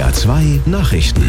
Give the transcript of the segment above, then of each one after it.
NDR 2 Nachrichten.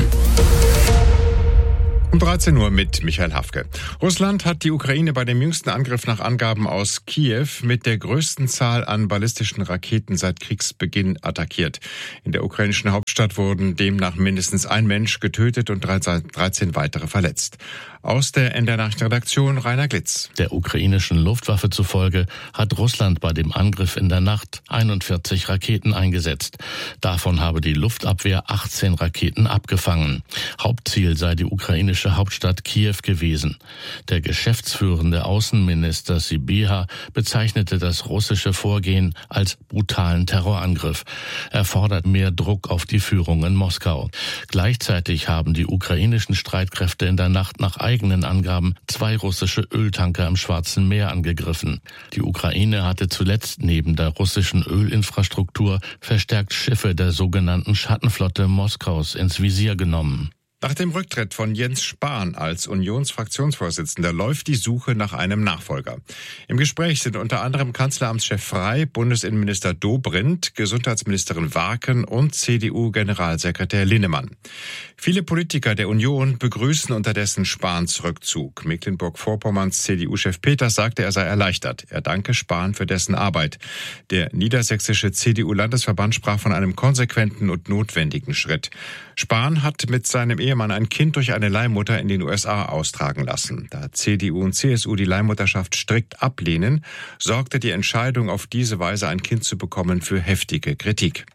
Um 13 Uhr mit Michael Hafke. Russland hat die Ukraine bei dem jüngsten Angriff nach Angaben aus Kiew mit der größten Zahl an ballistischen Raketen seit Kriegsbeginn attackiert. In der ukrainischen Hauptstadt wurden demnach mindestens ein Mensch getötet und 13 weitere verletzt. Aus der NDR Nachrichtenredaktion Rainer Glitz. Der ukrainischen Luftwaffe zufolge hat Russland bei dem Angriff in der Nacht 41 Raketen eingesetzt. Davon habe die Luftabwehr 18 Raketen abgefangen. Hauptziel sei die ukrainische Hauptstadt Kiew gewesen. Der geschäftsführende Außenminister Sybiha bezeichnete das russische Vorgehen als brutalen Terrorangriff. Er fordert mehr Druck auf die Führung in Moskau. Gleichzeitig haben die ukrainischen Streitkräfte in der Nacht nach eigenen Angaben 2 russische Öltanker im Schwarzen Meer angegriffen. Die Ukraine hatte zuletzt neben der russischen Ölinfrastruktur verstärkt Schiffe der sogenannten Schattenflotte Moskaus ins Visier genommen. Nach dem Rücktritt von Jens Spahn als Unionsfraktionsvorsitzender läuft die Suche nach einem Nachfolger. Im Gespräch sind unter anderem Kanzleramtschef Frey, Bundesinnenminister Dobrindt, Gesundheitsministerin Warken und CDU-Generalsekretär Linnemann. Viele Politiker der Union begrüßen unterdessen Spahns Rückzug. Mecklenburg-Vorpommerns CDU-Chef Peters sagte, er sei erleichtert. Er danke Spahn für dessen Arbeit. Der niedersächsische CDU-Landesverband sprach von einem konsequenten und notwendigen Schritt. Spahn hat mit seinem Ehemann ein Kind durch eine Leihmutter in den USA austragen lassen. Da CDU und CSU die Leihmutterschaft strikt ablehnen, sorgte die Entscheidung, auf diese Weise ein Kind zu bekommen, für heftige Kritik.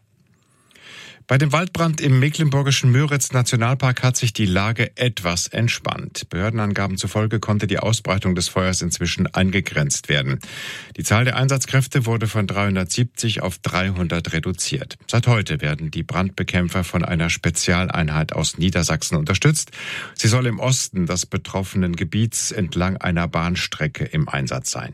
Bei dem Waldbrand im mecklenburgischen Müritz-Nationalpark hat sich die Lage etwas entspannt. Behördenangaben zufolge konnte die Ausbreitung des Feuers inzwischen eingegrenzt werden. Die Zahl der Einsatzkräfte wurde von 370 auf 300 reduziert. Seit heute werden die Brandbekämpfer von einer Spezialeinheit aus Niedersachsen unterstützt. Sie soll im Osten des betroffenen Gebiets entlang einer Bahnstrecke im Einsatz sein.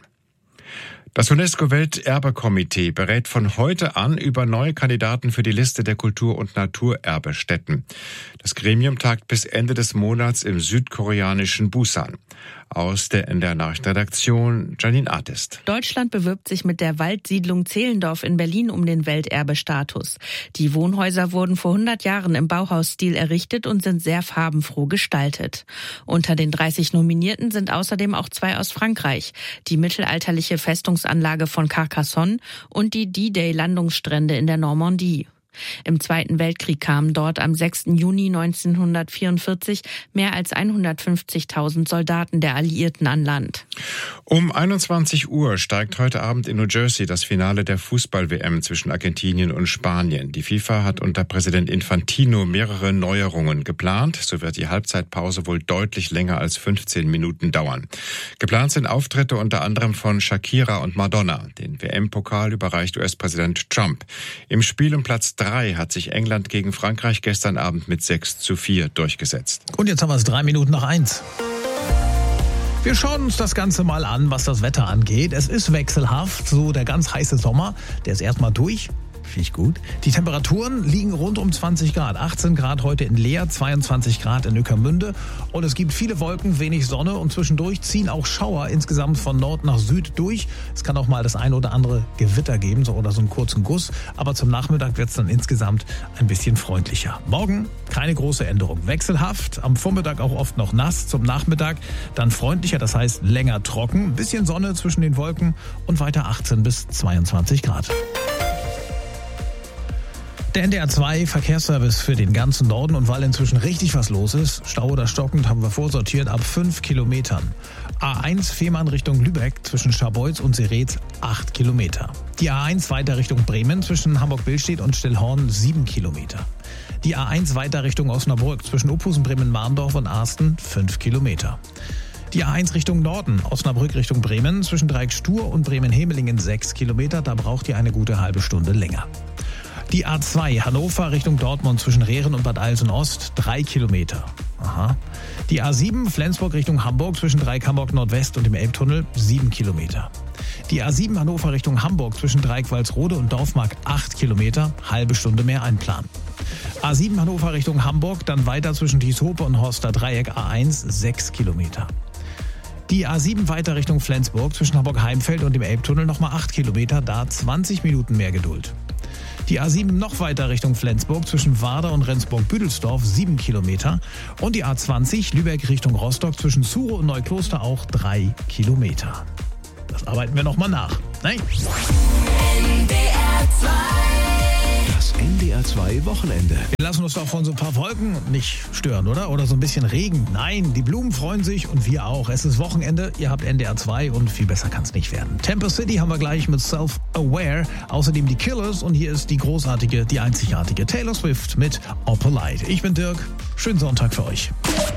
Das UNESCO-Welterbekomitee berät von heute an über neue Kandidaten für die Liste der Kultur- und Naturerbestätten. Das Gremium tagt bis Ende des Monats im südkoreanischen Busan. Aus der NDR Nachrichtenredaktion Janine Artist. Deutschland bewirbt sich mit der Waldsiedlung Zehlendorf in Berlin um den Welterbestatus. Die Wohnhäuser wurden vor 100 Jahren im Bauhausstil errichtet und sind sehr farbenfroh gestaltet. Unter den 30 Nominierten sind außerdem auch 2 aus Frankreich. Die mittelalterliche Festungsanlage von Carcassonne und die D-Day-Landungsstrände in der Normandie. Im Zweiten Weltkrieg kamen dort am 6. Juni 1944 mehr als 150.000 Soldaten der Alliierten an Land. Um 21 Uhr steigt heute Abend in New Jersey das Finale der Fußball-WM zwischen Argentinien und Spanien. Die FIFA hat unter Präsident Infantino mehrere Neuerungen geplant. So wird die Halbzeitpause wohl deutlich länger als 15 Minuten dauern. Geplant sind Auftritte unter anderem von Shakira und Madonna. Den WM-Pokal überreicht US-Präsident Trump. Im Spiel um Platz 3 hat sich England gegen Frankreich gestern Abend mit 6:4 durchgesetzt. Und jetzt haben wir es 3 Minuten nach 1. Wir schauen uns das Ganze mal an, was das Wetter angeht. Es ist wechselhaft, so der ganz heiße Sommer, der ist erstmal durch. Finde ich gut. Die Temperaturen liegen rund um 20 Grad. 18 Grad heute in Leer, 22 Grad in Ueckermünde. Und es gibt viele Wolken, wenig Sonne und zwischendurch ziehen auch Schauer insgesamt von Nord nach Süd durch. Es kann auch mal das ein oder andere Gewitter geben oder so einen kurzen Guss. Aber zum Nachmittag wird es dann insgesamt ein bisschen freundlicher. Morgen keine große Änderung. Wechselhaft, am Vormittag auch oft noch nass. Zum Nachmittag dann freundlicher, das heißt länger trocken. Ein bisschen Sonne zwischen den Wolken und weiter 18 bis 22 Grad. Der NDR 2 Verkehrsservice für den ganzen Norden, und weil inzwischen richtig was los ist, Stau oder stockend, haben wir vorsortiert ab 5 Kilometern. A1 Fehmarn Richtung Lübeck zwischen Scharbeutz und Seretz 8 Kilometer. Die A1 weiter Richtung Bremen zwischen Hamburg-Billstedt und Stillhorn 7 Kilometer. Die A1 weiter Richtung Osnabrück zwischen Uphusen, Bremen-Marndorf und Arsten 5 Kilometer. Die A1 Richtung Norden, Osnabrück Richtung Bremen zwischen Dreieck-Stur und Bremen-Hemelingen 6 Kilometer, da braucht ihr eine gute halbe Stunde länger. Die A2 Hannover Richtung Dortmund zwischen Rehren und Bad Alsen-Ost 3 Kilometer. Aha. Die A7 Flensburg Richtung Hamburg zwischen Dreieck Hamburg Nordwest und dem Elbtunnel 7 Kilometer. Die A7 Hannover Richtung Hamburg zwischen Dreieck Walsrode und Dorfmark 8 Kilometer, halbe Stunde mehr einplanen. A7 Hannover Richtung Hamburg, dann weiter zwischen Dieshope und Horster Dreieck A1 6 Kilometer. Die A7 weiter Richtung Flensburg zwischen Hamburg-Heimfeld und dem Elbtunnel nochmal 8 Kilometer, da 20 Minuten mehr Geduld. Die A7 noch weiter Richtung Flensburg zwischen Warder und Rendsburg-Büdelsdorf 7 Kilometer. Und die A20 Lübeck Richtung Rostock zwischen Zure und Neukloster auch 3 Kilometer. Das arbeiten wir nochmal nach. Nein. Das NDR 2 Wochenende. Wir lassen uns doch von so ein paar Wolken nicht stören, oder? Oder so ein bisschen Regen. Nein, die Blumen freuen sich und wir auch. Es ist Wochenende, ihr habt NDR 2 und viel besser kann es nicht werden. Temper City haben wir gleich mit Self-Aware. Außerdem die Killers und hier ist die großartige, die einzigartige Taylor Swift mit Opalite. Ich bin Dirk. Schönen Sonntag für euch.